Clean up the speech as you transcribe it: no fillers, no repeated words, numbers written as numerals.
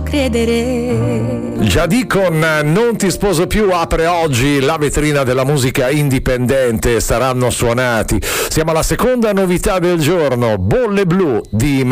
credere. Giadì con Non ti sposo più apre oggi la vetrina della musica indipendente, saranno suonati. Siamo alla seconda novità del giorno, Bolle Blu di